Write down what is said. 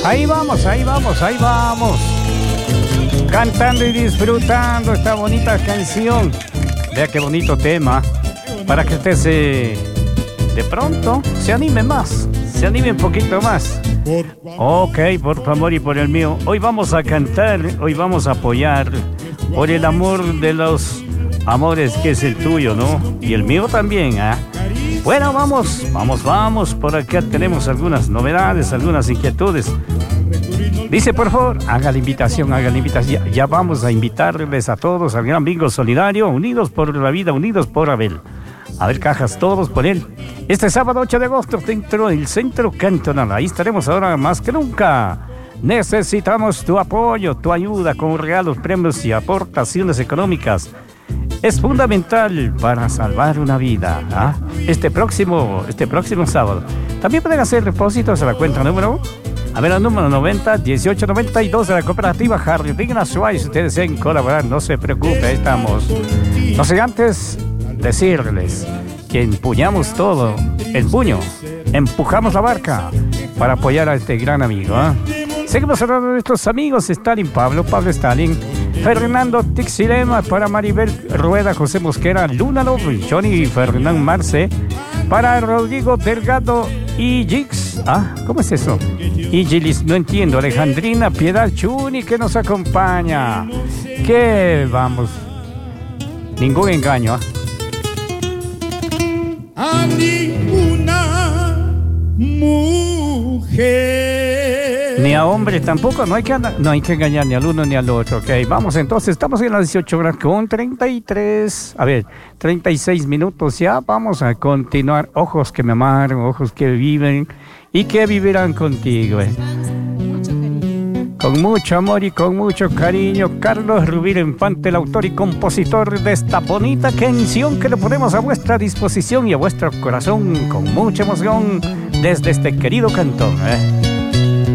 Ahí vamos, ahí vamos, ahí vamos. Cantando y disfrutando esta bonita canción. Vea qué bonito tema. Para que usted de pronto se anime más. Se anime un poquito más. Ok, por favor y por el mío. Hoy vamos a cantar, hoy vamos a apoyar por el amor de los amores que es el tuyo, ¿no? Y el mío también, ¿ah? Bueno, vamos. Por acá tenemos algunas novedades, algunas inquietudes. Dice, por favor, haga la invitación. Ya vamos a invitarles a todos al gran bingo solidario, unidos por la vida, unidos por Abel. A ver, cajas, todos por él. Este sábado 8 de agosto, dentro del centro cantonal. Ahí estaremos ahora más que nunca. Necesitamos tu apoyo, tu ayuda con regalos, premios y aportaciones económicas. Es fundamental para salvar una vida, ¿ah? Este próximo sábado. También pueden hacer depósitos a la cuenta número... A ver, el número 90-1892 de la cooperativa Harry Digna Suárez. Si ustedes desean colaborar, no se preocupe, ahí estamos. No sé, antes decirles que empuñamos todo, el puño, empujamos la barca para apoyar a este gran amigo, ¿eh? Seguimos hablando de nuestros amigos: Stalin Pablo Stalin, Fernando Tixilema, para Maribel Rueda, José Mosquera, Luna López, Johnny Fernán Marce, para Rodrigo Delgado y Jix. ¿Cómo es eso? Y Gilis, no entiendo. Alejandrina Piedad Chuni, que nos acompaña. ¿Qué vamos? Ningún engaño, A ninguna mujer. Ni a hombres tampoco, no hay que engañar ni al uno ni al otro, ok. Vamos entonces, estamos en las 18 horas con 36 minutos ya. Vamos a continuar. Ojos que me amaron, ojos que viven y que vivirán contigo. Con mucho amor y con mucho cariño, Carlos Rubira Infante, el autor y compositor de esta bonita canción que le ponemos a vuestra disposición y a vuestro corazón con mucha emoción desde este querido cantón.